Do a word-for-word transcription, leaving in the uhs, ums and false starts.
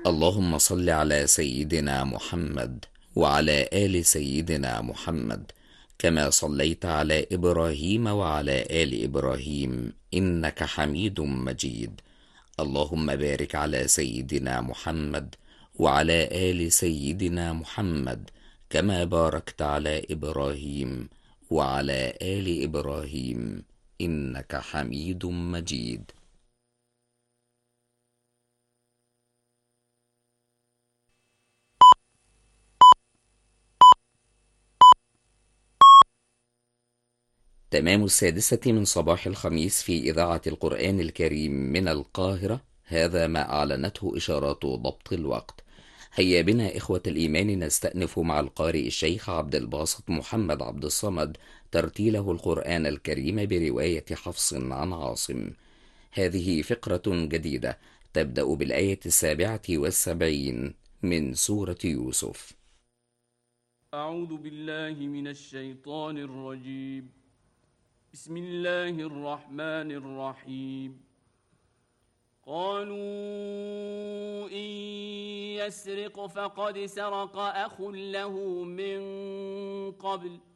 اللهم صل على سيدنا محمد وعلى آل سيدنا محمد كما صليت على إبراهيم وعلى آل إبراهيم إنك حميد مجيد. اللهم بارك على سيدنا محمد وعلى آل سيدنا محمد كما باركت على إبراهيم وعلى آل إبراهيم إنك حميد مجيد. تمام السادسة من صباح الخميس في إذاعة القرآن الكريم من القاهرة. هذا ما أعلنته إشارات ضبط الوقت. هيا بنا إخوة الإيمان نستأنف مع القارئ الشيخ عبد الباسط محمد عبد الصمد ترتيله القرآن الكريم برواية حفص عن عاصم. هذه فقرة جديدة تبدأ بالآية السابعة والسبعين من سورة يوسف. أعوذ بالله من الشيطان الرجيم. بسم الله الرحمن الرحيم. قالوا إن يسرق فقد سرق أخ له من قبل